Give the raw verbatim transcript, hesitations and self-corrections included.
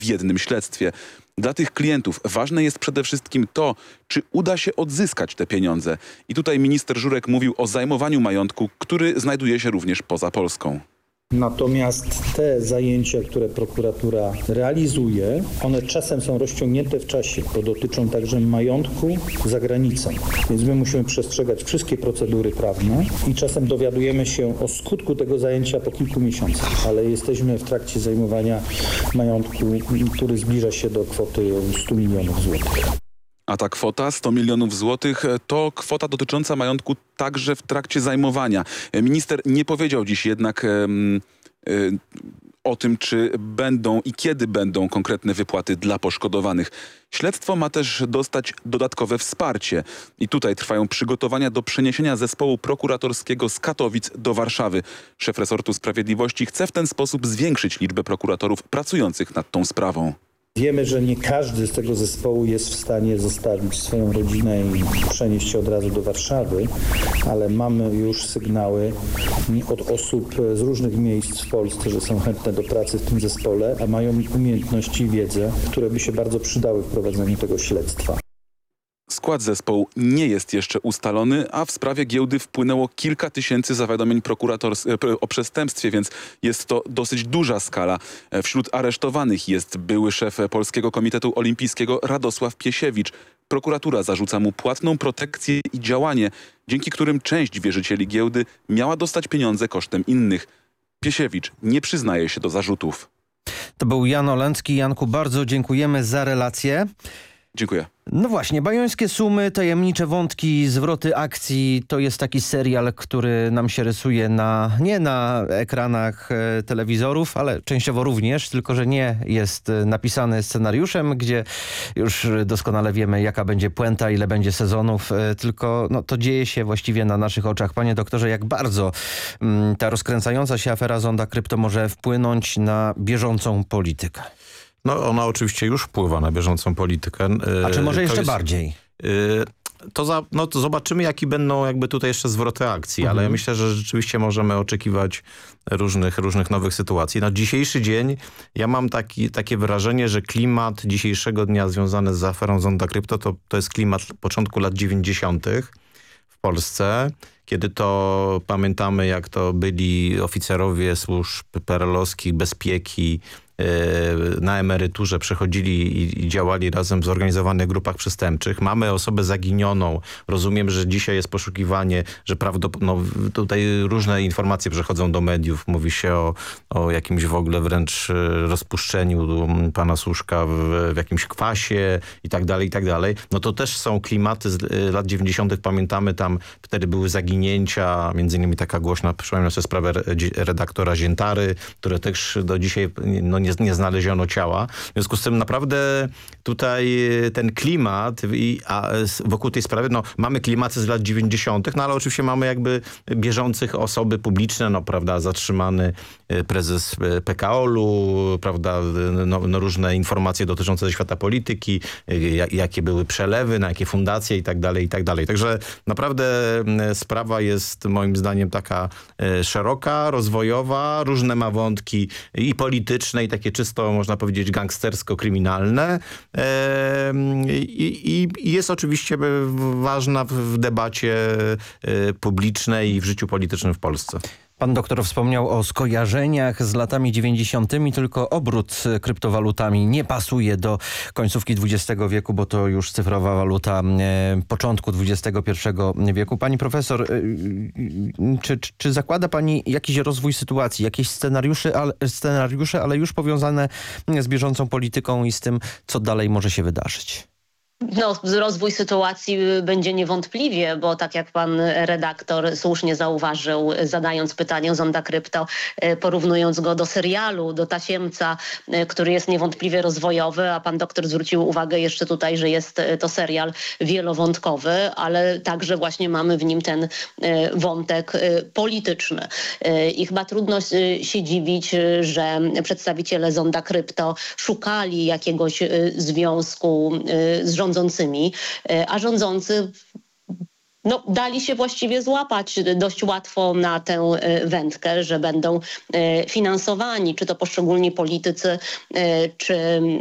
w jednym śledztwie. Dla tych klientów ważne jest przede wszystkim to, czy uda się odzyskać te pieniądze. I tutaj minister Żurek mówił o zajmowaniu majątku, który znajduje się również poza Polską. Natomiast te zajęcia, które prokuratura realizuje, one czasem są rozciągnięte w czasie, bo dotyczą także majątku za granicą. Więc my musimy przestrzegać wszystkie procedury prawne i czasem dowiadujemy się o skutku tego zajęcia po kilku miesiącach, ale jesteśmy w trakcie zajmowania majątku, który zbliża się do kwoty stu milionów złotych. A ta kwota sto milionów złotych to kwota dotycząca majątku także w trakcie zajmowania. Minister nie powiedział dziś jednak um, um, o tym, czy będą i kiedy będą konkretne wypłaty dla poszkodowanych. Śledztwo ma też dostać dodatkowe wsparcie. I tutaj trwają przygotowania do przeniesienia zespołu prokuratorskiego z Katowic do Warszawy. Szef resortu sprawiedliwości chce w ten sposób zwiększyć liczbę prokuratorów pracujących nad tą sprawą. Wiemy, że nie każdy z tego zespołu jest w stanie zostawić swoją rodzinę i przenieść się od razu do Warszawy, ale mamy już sygnały od osób z różnych miejsc w Polsce, że są chętne do pracy w tym zespole, a mają umiejętności i wiedzę, które by się bardzo przydały w prowadzeniu tego śledztwa. Skład zespołu nie jest jeszcze ustalony, a w sprawie giełdy wpłynęło kilka tysięcy zawiadomień o przestępstwie, więc jest to dosyć duża skala. Wśród aresztowanych jest były szef Polskiego Komitetu Olimpijskiego Radosław Piesiewicz. Prokuratura zarzuca mu płatną protekcję i działanie, dzięki którym część wierzycieli giełdy miała dostać pieniądze kosztem innych. Piesiewicz nie przyznaje się do zarzutów. To był Jan Olęcki. Janku, bardzo dziękujemy za relację. Dziękuję. No właśnie, bajońskie sumy, tajemnicze wątki, zwroty akcji to jest taki serial, który nam się rysuje na, nie na ekranach e, telewizorów, ale częściowo również, tylko że nie jest napisany scenariuszem, gdzie już doskonale wiemy, jaka będzie puenta, ile będzie sezonów, e, tylko no, to dzieje się właściwie na naszych oczach. Panie doktorze, jak bardzo m, ta rozkręcająca się afera Zonda Krypto może wpłynąć na bieżącą politykę? No ona oczywiście już wpływa na bieżącą politykę. A czy może to jeszcze jest, bardziej? To, za, no, to zobaczymy, jaki będą jakby tutaj jeszcze zwroty akcji, Mhm. ale ja myślę, że rzeczywiście możemy oczekiwać różnych, różnych nowych sytuacji. Na dzisiejszy dzień ja mam taki, takie wrażenie, że klimat dzisiejszego dnia związany z aferą Zonda Krypto to, to jest klimat początku lat dziewięćdziesiątych w Polsce, kiedy to pamiętamy, jak to byli oficerowie służb pe er el-owskich, bezpieki, na emeryturze przechodzili i, i działali razem w zorganizowanych grupach przestępczych. Mamy osobę zaginioną. Rozumiem, że dzisiaj jest poszukiwanie, że prawdopodobnie no, tutaj różne informacje przechodzą do mediów. Mówi się o, o jakimś w ogóle wręcz rozpuszczeniu pana Słuszka w, w jakimś kwasie i tak dalej, i tak dalej. No to też są klimaty z lat dziewięćdziesiątych. Pamiętamy, tam wtedy były zaginięcia, między innymi taka głośna, przypominam sobie sprawę redaktora Ziętary, które też do dzisiaj no, nie nie znaleziono ciała. W związku z tym naprawdę tutaj ten klimat i, a wokół tej sprawy, no mamy klimaty z lat dziewięćdziesiątych, no ale oczywiście mamy jakby bieżących osoby publiczne, no prawda, zatrzymany prezes P K O L-u, prawda, no, no różne informacje dotyczące ze świata polityki, jak, jakie były przelewy, na jakie fundacje i tak dalej, i tak dalej. Także naprawdę sprawa jest moim zdaniem taka szeroka, rozwojowa, różne ma wątki i polityczne, i takie czysto, można powiedzieć, gangstersko-kryminalne i, i jest oczywiście ważna w debacie publicznej i w życiu politycznym w Polsce. Pan doktor wspomniał o skojarzeniach z latami dziewięćdziesiątymi, tylko obrót kryptowalutami nie pasuje do końcówki dwudziestego wieku, bo to już cyfrowa waluta e, początku dwudziestego pierwszego wieku. Pani profesor, e, czy, czy, czy zakłada pani jakiś rozwój sytuacji, jakieś scenariusze ale, scenariusze, ale już powiązane z bieżącą polityką i z tym, co dalej może się wydarzyć? No, rozwój sytuacji będzie niewątpliwie, bo tak jak pan redaktor słusznie zauważył, zadając pytanie o Zonda Krypto, porównując go do serialu, do Tasiemca, który jest niewątpliwie rozwojowy, a pan doktor zwrócił uwagę jeszcze tutaj, że jest to serial wielowątkowy, ale także właśnie mamy w nim ten wątek polityczny. I chyba trudno się dziwić, że przedstawiciele Zonda Krypto szukali jakiegoś związku z rządzącymi, a rządzący no, dali się właściwie złapać dość łatwo na tę wędkę, że będą finansowani, czy to poszczególni politycy, czy